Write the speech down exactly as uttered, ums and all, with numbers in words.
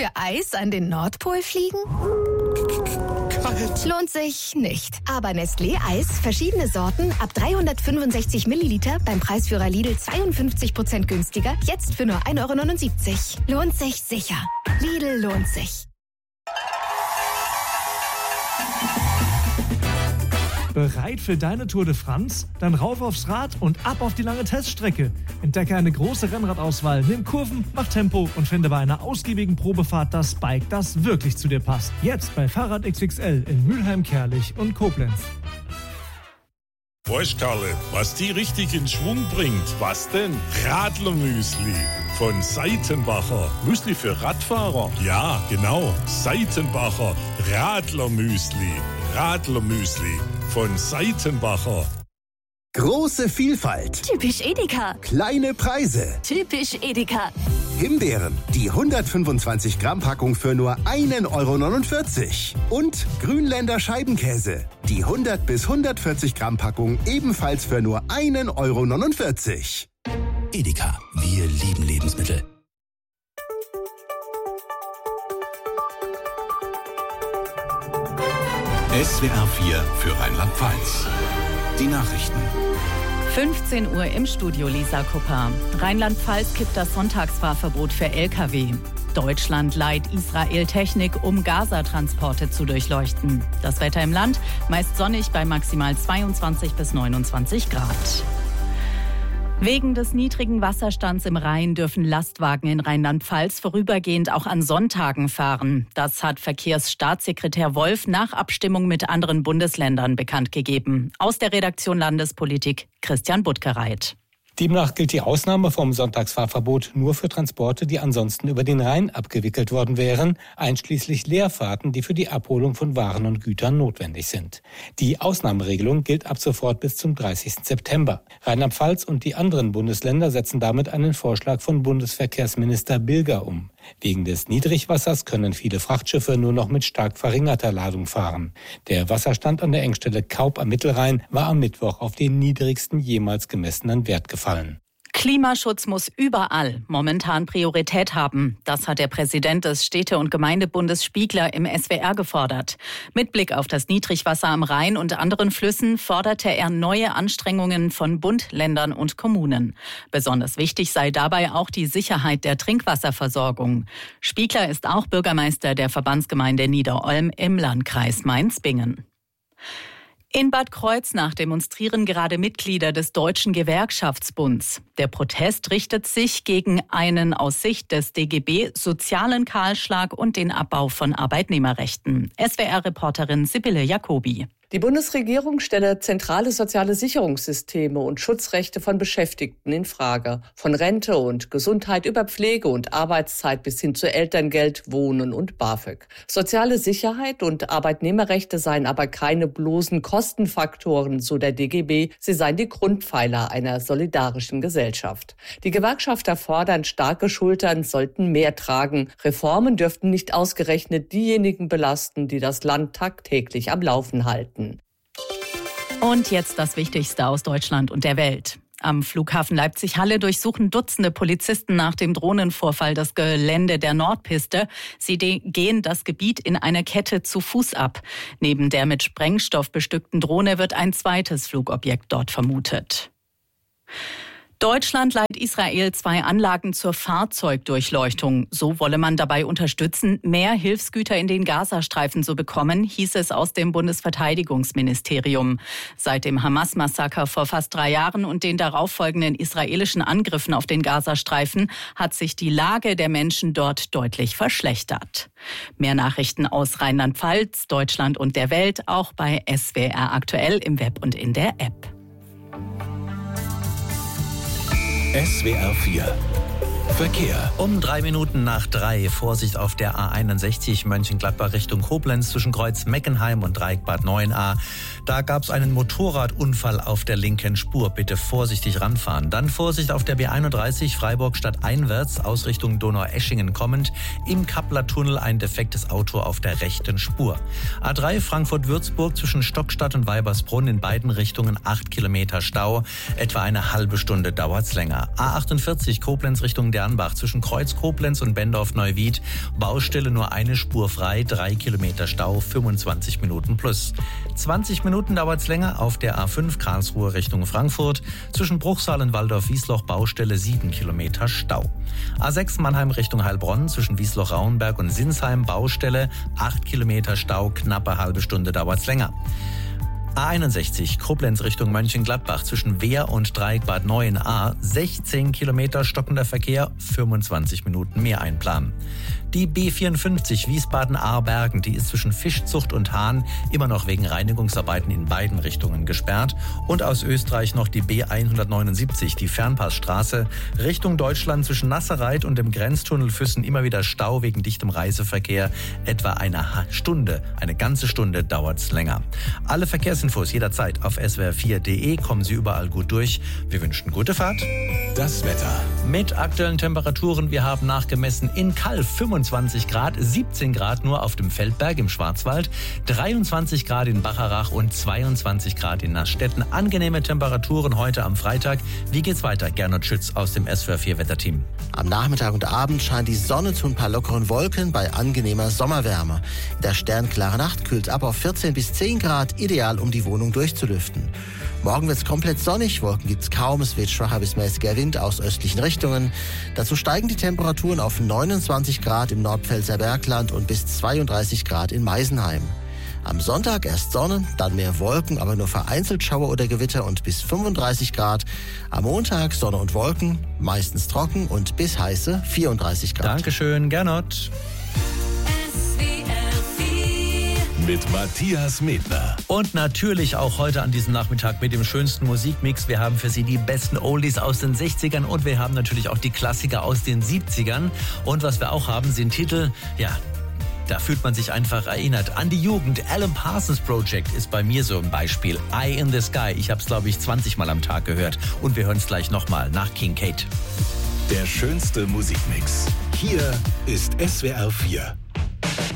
Für Eis an den Nordpol fliegen? Kalt. Lohnt sich nicht. Aber Nestlé Eis, verschiedene Sorten, ab dreihundertfünfundsechzig Milliliter, beim Preisführer Lidl zweiundfünfzig Prozent günstiger, jetzt für nur ein Euro neunundsiebzig. Lohnt sich sicher. Lidl lohnt sich. Bereit für deine Tour de France? Dann rauf aufs Rad und ab auf die lange Teststrecke. Entdecke eine große Rennradauswahl, nimm Kurven, mach Tempo und finde bei einer ausgiebigen Probefahrt das Bike, das wirklich zu dir passt. Jetzt bei Fahrrad X X L in Mülheim, Kerlich und Koblenz. Weißt Karle, was die richtig in Schwung bringt? Was denn? Radlermüsli von Seitenbacher. Müsli für Radfahrer? Ja, genau. Seitenbacher Radlermüsli. Radlermüsli von Seitenbacher. Große Vielfalt. Typisch Edeka. Kleine Preise. Typisch Edeka. Himbeeren, die hundertfünfundzwanzig Gramm Packung für nur ein Euro neunundvierzig. Und Grünländer Scheibenkäse, die hundert bis hundertvierzig Gramm Packung ebenfalls für nur ein Euro neunundvierzig. Edeka, wir lieben Lebensmittel. S W R vier für Rheinland-Pfalz. Die Nachrichten. fünfzehn Uhr im Studio, Lisa Kupper. Rheinland-Pfalz kippt das Sonntagsfahrverbot für L K W. Deutschland leiht Israel Technik, um Gaza-Transporte zu durchleuchten. Das Wetter im Land meist sonnig bei maximal zweiundzwanzig bis neunundzwanzig Grad. Wegen des niedrigen Wasserstands im Rhein dürfen Lastwagen in Rheinland-Pfalz vorübergehend auch an Sonntagen fahren. Das hat Verkehrsstaatssekretär Wolf nach Abstimmung mit anderen Bundesländern bekannt gegeben. Aus der Redaktion Landespolitik Christian Buttgereit. Demnach gilt die Ausnahme vom Sonntagsfahrverbot nur für Transporte, die ansonsten über den Rhein abgewickelt worden wären, einschließlich Leerfahrten, die für die Abholung von Waren und Gütern notwendig sind. Die Ausnahmeregelung gilt ab sofort bis zum dreißigsten September. Rheinland-Pfalz und die anderen Bundesländer setzen damit einen Vorschlag von Bundesverkehrsminister Bilger um. Wegen des Niedrigwassers können viele Frachtschiffe nur noch mit stark verringerter Ladung fahren. Der Wasserstand an der Engstelle Kaup am Mittelrhein war am Mittwoch auf den niedrigsten jemals gemessenen Wert gefallen. Klimaschutz muss überall momentan Priorität haben. Das hat der Präsident des Städte- und Gemeindebundes Spiegler im S W R gefordert. Mit Blick auf das Niedrigwasser am Rhein und anderen Flüssen forderte er neue Anstrengungen von Bund, Ländern und Kommunen. Besonders wichtig sei dabei auch die Sicherheit der Trinkwasserversorgung. Spiegler ist auch Bürgermeister der Verbandsgemeinde Niederolm im Landkreis Mainz-Bingen. In Bad Kreuznach demonstrieren gerade Mitglieder des Deutschen Gewerkschaftsbunds. Der Protest richtet sich gegen einen aus Sicht des D G B sozialen Kahlschlag und den Abbau von Arbeitnehmerrechten. S W R-Reporterin Sibylle Jacobi. Die Bundesregierung stelle zentrale soziale Sicherungssysteme und Schutzrechte von Beschäftigten in Frage. Von Rente und Gesundheit über Pflege und Arbeitszeit bis hin zu Elterngeld, Wohnen und BAföG. Soziale Sicherheit und Arbeitnehmerrechte seien aber keine bloßen Kostenfaktoren, so der D G B. Sie seien die Grundpfeiler einer solidarischen Gesellschaft. Die Gewerkschafter fordern, starke Schultern sollten mehr tragen. Reformen dürften nicht ausgerechnet diejenigen belasten, die das Land tagtäglich am Laufen halten. Und jetzt das Wichtigste aus Deutschland und der Welt. Am Flughafen Leipzig-Halle durchsuchen Dutzende Polizisten nach dem Drohnenvorfall das Gelände der Nordpiste. Sie de- gehen das Gebiet in einer Kette zu Fuß ab. Neben der mit Sprengstoff bestückten Drohne wird ein zweites Flugobjekt dort vermutet. Deutschland leiht Israel zwei Anlagen zur Fahrzeugdurchleuchtung. So wolle man dabei unterstützen, mehr Hilfsgüter in den Gazastreifen zu bekommen, hieß es aus dem Bundesverteidigungsministerium. Seit dem Hamas-Massaker vor fast drei Jahren und den darauffolgenden israelischen Angriffen auf den Gazastreifen hat sich die Lage der Menschen dort deutlich verschlechtert. Mehr Nachrichten aus Rheinland-Pfalz, Deutschland und der Welt auch bei S W R aktuell im Web und in der App. S W R vier Verkehr. Um drei Minuten nach drei. Vorsicht auf der A einundsechzig Mönchengladbach Richtung Koblenz zwischen Kreuz Meckenheim und Dreieck Bad neun a. Da gab es einen Motorradunfall auf der linken Spur. Bitte vorsichtig ranfahren. Dann Vorsicht auf der B einunddreißig Freiburg stadteinwärts aus Richtung Donaueschingen kommend. Im Kappler-Tunnel ein defektes Auto auf der rechten Spur. A drei Frankfurt-Würzburg zwischen Stockstadt und Weibersbrunn in beiden Richtungen acht Kilometer Stau. Etwa eine halbe Stunde dauert's länger. A achtundvierzig Koblenz Richtung Dernbach zwischen Kreuz Koblenz und Bendorf-Neuwied. Baustelle nur eine Spur frei, drei Kilometer Stau, fünfundzwanzig Minuten plus. zwanzig Minuten dauert es länger auf der A fünf Karlsruhe Richtung Frankfurt. Zwischen Bruchsal und Waldorf-Wiesloch Baustelle sieben Kilometer Stau. A sechs Mannheim Richtung Heilbronn zwischen Wiesloch-Rauenberg und Sinsheim Baustelle, acht Kilometer Stau, knappe halbe Stunde dauert es länger. A einundsechzig Koblenz Richtung Mönchengladbach zwischen Wehr und Dreieckbad neun a, sechzehn Kilometer stockender Verkehr, fünfundzwanzig Minuten mehr einplanen. Die B vierundfünfzig Wiesbaden-Ahrbergen, die ist zwischen Fischzucht und Hahn immer noch wegen Reinigungsarbeiten in beiden Richtungen gesperrt. Und aus Österreich noch die B hundertneunundsiebzig, die Fernpassstraße Richtung Deutschland zwischen Nasserreit und dem Grenztunnel Füssen immer wieder Stau wegen dichtem Reiseverkehr. Etwa eine Stunde, eine ganze Stunde dauert's länger. Alle Verkehrsinfos jederzeit auf s w r vier punkt d e, kommen Sie überall gut durch. Wir wünschen gute Fahrt. Das Wetter. Mit aktuellen Temperaturen, wir haben nachgemessen in Kalf fünfundzwanzig Grad, siebzehn Grad nur auf dem Feldberg im Schwarzwald, dreiundzwanzig Grad in Bacharach und zweiundzwanzig Grad in Nassstetten. Angenehme Temperaturen heute am Freitag. Wie geht's weiter? Gernot Schütz aus dem S V R vier Wetterteam. Am Nachmittag und Abend scheint die Sonne zu ein paar lockeren Wolken bei angenehmer Sommerwärme. In der sternklare Nacht kühlt ab auf vierzehn bis zehn Grad, ideal um die Wohnung durchzulüften. Morgen wird es komplett sonnig, Wolken gibt es kaum, es weht schwacher bis mäßiger Wind aus östlichen Richtungen. Dazu steigen die Temperaturen auf neunundzwanzig Grad im Nordpfälzer Bergland und bis zweiunddreißig Grad in Meisenheim. Am Sonntag erst Sonne, dann mehr Wolken, aber nur vereinzelt Schauer oder Gewitter und bis fünfunddreißig Grad. Am Montag Sonne und Wolken, meistens trocken und bis heiße vierunddreißig Grad. Dankeschön, Gernot. Mit Matthias Medner. Und natürlich auch heute an diesem Nachmittag mit dem schönsten Musikmix. Wir haben für Sie die besten Oldies aus den sechzigern und wir haben natürlich auch die Klassiker aus den siebzigern. Und was wir auch haben, sind Titel, ja, da fühlt man sich einfach erinnert an die Jugend. Alan Parsons Project ist bei mir so ein Beispiel. Eye in the Sky. Ich habe es, glaube ich, zwanzig Mal am Tag gehört. Und wir hören es gleich nochmal nach King Kate. Der schönste Musikmix. Hier ist S W R vier.